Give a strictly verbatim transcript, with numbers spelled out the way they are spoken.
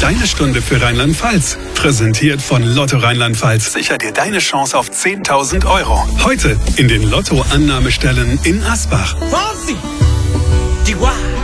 Deine Stunde für Rheinland-Pfalz. Präsentiert von Lotto Rheinland-Pfalz. Sicher dir deine Chance auf zehntausend Euro. Heute in den Lotto-Annahmestellen in Asbach. Fancy! Die